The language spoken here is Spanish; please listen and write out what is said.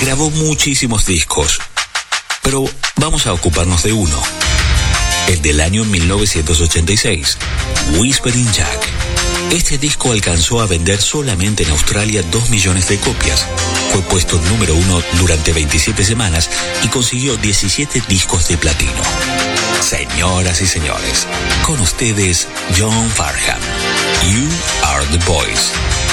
grabó muchísimos discos, pero vamos a ocuparnos de uno. El del año 1986, Whispering Jack. Este disco alcanzó a vender solamente en Australia 2 millones de copias. Fue puesto número 1 durante 27 semanas y consiguió 17 discos de platino. Señoras y señores, con ustedes, John Farnham. You are the voice.